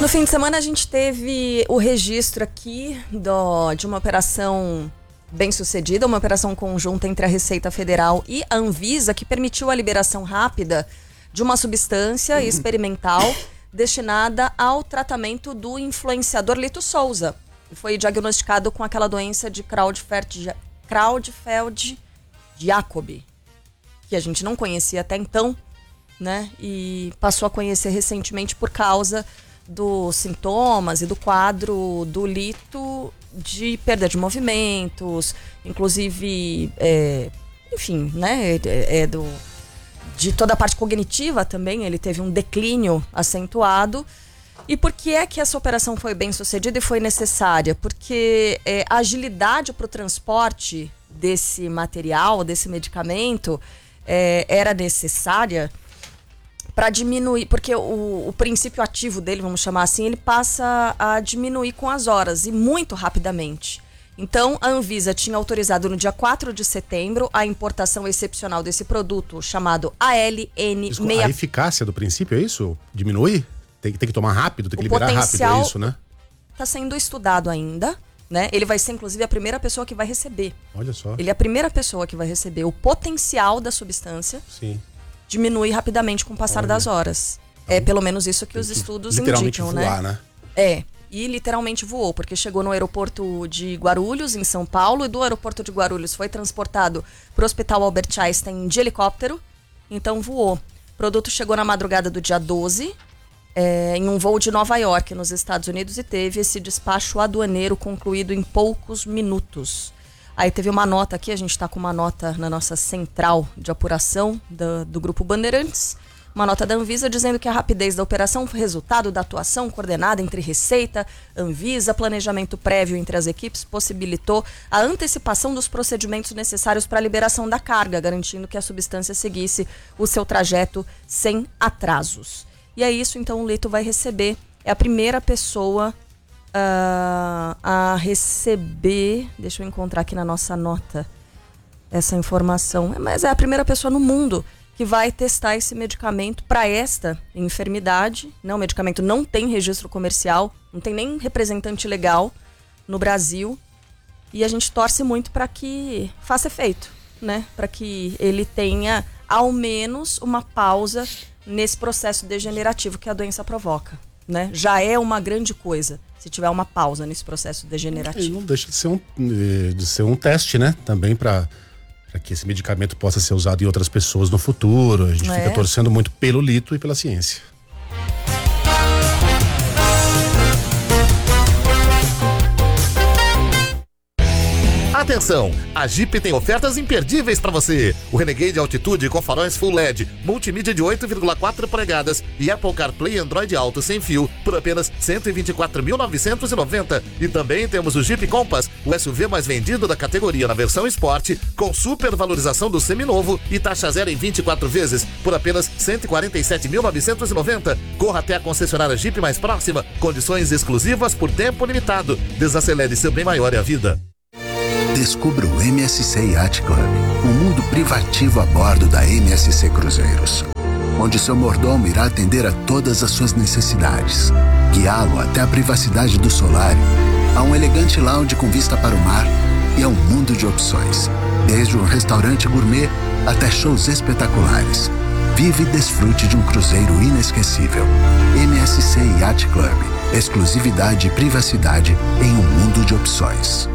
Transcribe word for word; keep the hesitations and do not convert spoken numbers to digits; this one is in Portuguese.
No fim de semana a gente teve o registro aqui do, de uma operação bem sucedida, uma operação conjunta entre a Receita Federal e a Anvisa, que permitiu a liberação rápida de uma substância experimental destinada ao tratamento do influenciador Lito Souza. Foi diagnosticado com aquela doença de Creutzfeldt-Jakob, que a gente não conhecia até então, né? E passou a conhecer recentemente por causa dos sintomas e do quadro do Lito de perda de movimentos, inclusive, é, enfim, né? É, é do, de toda a parte cognitiva também, ele teve um declínio acentuado. E por que é que essa operação foi bem sucedida e foi necessária? Porque é, a agilidade para o transporte desse material, desse medicamento, é, era necessária para diminuir, porque o, o princípio ativo dele, vamos chamar assim, ele passa a diminuir com as horas e muito rapidamente. Então, a Anvisa tinha autorizado no dia quatro de setembro a importação excepcional desse produto chamado A L N seis. A eficácia do princípio é isso? Diminui? Tem, tem que tomar rápido, tem que o liberar rápido, é isso, né? Está sendo estudado ainda, né? Ele vai ser, inclusive, a primeira pessoa que vai receber. Olha só. Ele é a primeira pessoa que vai receber. O potencial da substância Sim. diminui rapidamente com o passar Olha. das horas. Então, é pelo menos isso que os estudos literalmente indicam, voar, né? né? É, e literalmente voou, porque chegou no aeroporto de Guarulhos, em São Paulo, e do aeroporto de Guarulhos foi transportado para o Hospital Albert Einstein de helicóptero, então voou. O produto chegou na madrugada do dia doze, é, em um voo de Nova York, nos Estados Unidos, e teve esse despacho aduaneiro concluído em poucos minutos. Aí teve uma nota aqui, a gente está com uma nota na nossa central de apuração do, do Grupo Bandeirantes, uma nota da Anvisa dizendo que a rapidez da operação foi resultado da atuação coordenada entre Receita, Anvisa, planejamento prévio entre as equipes, possibilitou a antecipação dos procedimentos necessários para a liberação da carga, garantindo que a substância seguisse o seu trajeto sem atrasos. E é isso, então o Lito vai receber, é a primeira pessoa Uh, a receber, deixa eu encontrar aqui na nossa nota essa informação, mas é a primeira pessoa no mundo que vai testar esse medicamento para esta enfermidade, né? O medicamento não tem registro comercial, não tem nem representante legal no Brasil, e a gente torce muito para que faça efeito, né? Para que ele tenha ao menos uma pausa nesse processo degenerativo que a doença provoca, né? Já é uma grande coisa se tiver uma pausa nesse processo degenerativo. E não deixa de ser um, de ser um teste, né? Também para que esse medicamento possa ser usado em outras pessoas no futuro. A gente não fica é? torcendo muito pelo Lito e pela ciência. Atenção, a Jeep tem ofertas imperdíveis para você. O Renegade Altitude com faróis Full L E D, multimídia de oito vírgula quatro polegadas e Apple CarPlay Android Auto sem fio por apenas cento e vinte e quatro mil novecentos e noventa. E também temos o Jeep Compass, o S U V mais vendido da categoria na versão Sport, com super valorização do seminovo e taxa zero em vinte e quatro vezes por apenas cento e quarenta e sete mil novecentos e noventa. Corra até a concessionária Jeep mais próxima, condições exclusivas por tempo limitado. Desacelere seu bem maior é a vida. Descubra o M S C Yacht Club, um mundo privativo a bordo da M S C Cruzeiros, onde seu mordomo irá atender a todas as suas necessidades, guiá-lo até a privacidade do solário, a um elegante lounge com vista para o mar e a um mundo de opções, desde um restaurante gourmet até shows espetaculares. Vive e desfrute de um cruzeiro inesquecível. M S C Yacht Club, exclusividade e privacidade em um mundo de opções.